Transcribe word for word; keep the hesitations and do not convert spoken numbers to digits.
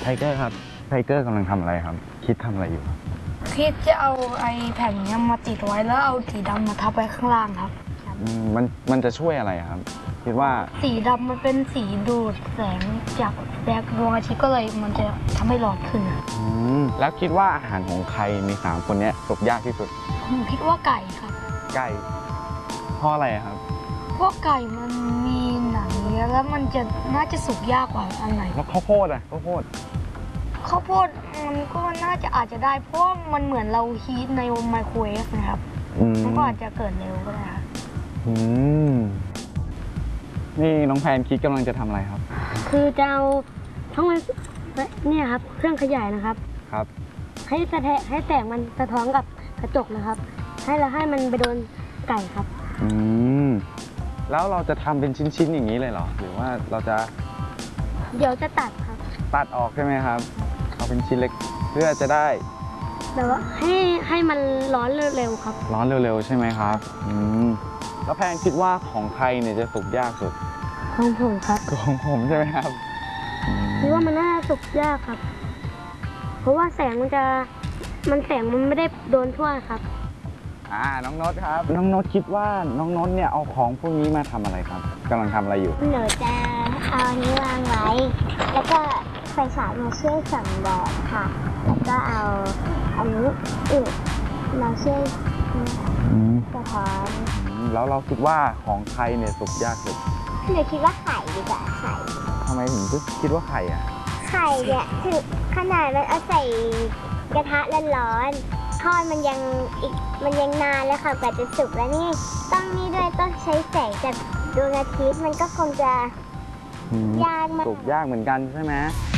เกอร์ครับไทเกอร์กำลังทำอะไรครับคิดทำอะไรอยู่คิดจะเอาไอ้แผ่นนี้มาติดไว้แล้วเอาสีดำมาทับไว้ข้างล่างครับมันมันจะช่วยอะไรครับคิดว่าสีดำมันเป็นสีดูดแสงจากแสงดวงอาทิตย์ก็เลยมันจะทำให้ร้อนขึ้นอืมแล้วคิดว่าอาหารของใครในสามคนนี้สุกยากที่สุดผมคิดว่าไก่ครับไก่เพราะอะไรครับเพราะไก่มันมีหนังเยอะแล้วมันจะน่าจะสุกยากกว่าอันไหนแล้วข้าวโพดอะข้าวโพดข้าวโพดมันก็น่าจะอาจจะได้เพราะมันเหมือนเราฮีทในไมโครเวฟนะครับมันก็อาจจะเกิดเร็วก็ได้ครับอืมนี่น้องแพนคิดกำลังจะทำอะไรครับคือจะเอาทั้งเนี่ยครับเครื่องขยายนะครับครับให้สะแทให้แสงมันสะท้อนกับกระจกนะครับให้เราให้มันไปโดนไก่ครับอืมแล้วเราจะทำเป็นชิ้นๆอย่างนี้เลยเหรอหรือว่าเราจะเดี๋ยวจะตัดครับตัดออกใช่ไหมครับเอาเป็นชิ้นเล็กเพื่อจะได้แต่ว่าให้ให้มันร้อนเร็วๆครับร้อนเร็วๆใช่ไหมครับอืมแล้วแพนคิดว่าของใครเนี่ยจะสุกยากสุดของผมครับของผมใช่ไหมครับคิดว่ามันน่าสุกยากครับเพราะว่าแสงมันจะมันแสงมันไม่ได้โดนทั่วครับอ่าน้องโน้ตครับน้องโน้ตคิดว่าน้องโน้ตเนี่ยเอาของพวกนี้มาทำอะไรครับกำลังทำอะไรอยู่หนูจะเอาอันนี้วางไว้แล้วก็ไฟฉายมาช่วยส่องแดดค่ะแล้วก็เอาอันนี้อีกมาช่วยสะท้อนแล้วเราคิดว่าของใครเนี่ยสุกยากสุดหนูคิดว่าไข่ดีกว่าไข่ทำไมถึงคิดว่าไข่อ่ะไข่เนี่ยถึงขนาดมันเอาใส่กระทะร้อนๆทอดมันยังอีกมันยังนานเลยค่ะกว่าจะสุกแล้วนี่ต้องนี่ด้วยต้องใช้แสงจากดวงอาทิตย์มันก็คงจะยากมากสุกยากเหมือนกันใช่ไหม